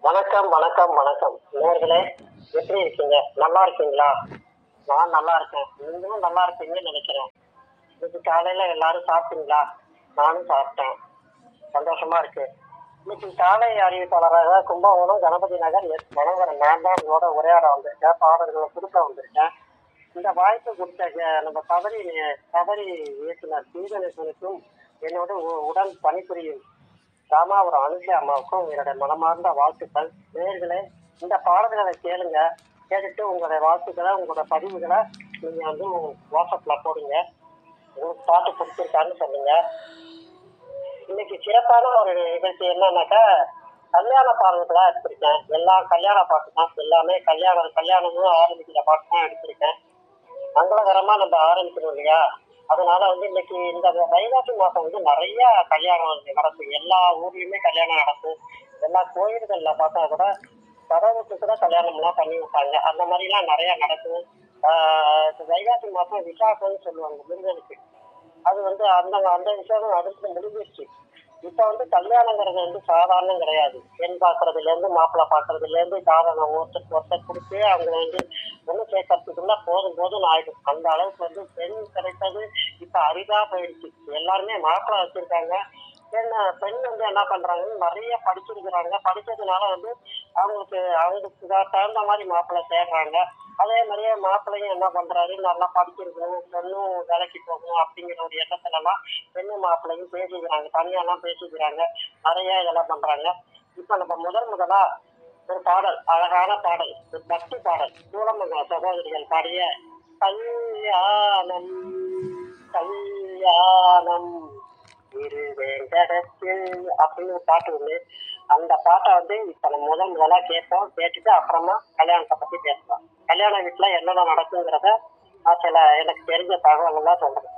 வணக்கம், வணக்கம், வணக்கம். நேயர்களே, எப்படி இருக்கீங்க? நல்லா இருக்கீங்களா? நான் நல்லா இருக்கேன். நீங்களும் நல்லா இருப்பீங்கன்னு நினைக்கிறேன். இன்னைக்கு காலையில எல்லாரும் சாப்பிட்டீங்களா? நானும் சாப்பிட்டேன். சந்தோஷமா இருக்கு. இன்னைக்கு காலை அறிவிப்பாளராக கும்பகோணம் கணபதி நகர் மனோகரன் நான் தான் உங்களோட உரையாட வந்திருக்கேன். பாடல்களை கொடுக்க வந்திருக்கேன். இந்த வாய்ப்பு கொடுத்த நம்ம தவறி இயக்குனர் சீதனேசனுக்கும் என்னோட உடன் பணிபுரியும் ராமாபுரம் அனுஜி அம்மாவுக்கும் என்னுடைய மனமார்ந்த வாழ்த்துக்கள். நேயர்களே, இந்த பாடல்களை கேளுங்க. கேட்டுட்டு உங்களுடைய வாழ்த்துக்களை, உங்களோட பதிவுகளை நீங்க வந்து வாட்ஸ்அப்ல போடுங்க. உங்களுக்கு பாட்டு பிடிச்சிருக்கான்னு சொல்லுங்க. இன்னைக்கு சிறப்பான ஒரு நிகழ்ச்சி என்னன்னாக்கா, கல்யாண பாடல்களா எடுத்திருக்கேன். எல்லா கல்யாண பாட்டு தான், எல்லாமே கல்யாணமும் ஆரம்பிக்கிற பாட்டு தான் எடுத்திருக்கேன். மங்களகரமா நம்ம ஆரம்பிக்கணும் இல்லையா? அதனால வந்து இன்னைக்கு இந்த வைகாசி மாசம் வந்து நிறைய கல்யாணம் நடக்கும். எல்லா ஊர்லயுமே கல்யாணம் நடக்கும். எல்லா கோயில்கள்ல பார்த்தா கூட கடவுளுக்கு கூட கல்யாணம் எல்லாம் பண்ணி வைப்பாங்க. அந்த மாதிரி எல்லாம் நிறைய நடக்கும். வைகாசி மாசம் விசாகம்னு சொல்லுவாங்க முருகனுக்கு. அது வந்து அந்த அந்த விஷயம் அடுத்து முடிஞ்சிருச்சு. இப்ப வந்து கல்யாணங்கிறது வந்து சாதாரணம் கிடையாது. பெண் பாக்குறதுல இருந்து மாப்பிள்ளை பாக்குறதுல இருந்து ஜாதகம் ஒருத்தர் கொடுத்து அவங்க வந்து ஒண்ணு சேர்க்கறதுக்குள்ள போதும் ஆயிடும். அந்த அளவுக்கு வந்து பெண் கிடைப்பது இப்ப அரிதா போயிடுச்சு. எல்லாருமே மாப்பிள்ளை வச்சிருக்காங்க. பெண் வந்து என்ன பண்றாங்கன்னு நிறைய படிச்சிருக்கிறாங்க. படிச்சதுனால வந்து அவங்களுக்கு தகுந்த மாதிரி மாப்பிள்ளை சேர்றாங்க. அதே மாதிரியே மாப்பிள்ளையும் என்ன பண்றாரு, நல்லா படிச்சிருக்கணும், பெண்ணும் வேலைக்கு போகணும் அப்படிங்கிற ஒரு எண்ணத்துல எல்லாம் பெண்ணும் மாப்பிள்ளையும் பேசிக்கிறாங்க. தனியாலாம் பேசிக்கிறாங்க. நிறைய இதெல்லாம் பண்றாங்க. இப்ப நம்ம முதலா ஒரு பாடல், அழகான பாடல், ஒரு பக்தி பாடல், சூளமங்க சகோதரிகள் பாடிய கல்யாணம் கல்யாணம் வேங்கடத்தில் அப்படின்னு பாட்டு ஒண்ணு. அந்த பாட்டை வந்து இப்ப நம்ம முதலா கேட்போம். கேட்டுட்டு அப்புறமா கல்யாணத்தை பத்தி பேசலாம். கல்யாண வீட்டுல என்னென்ன நடக்குங்கிறத நான் சில எனக்கு தெரிஞ்ச தகவல் எல்லாம் சொல்றேன்.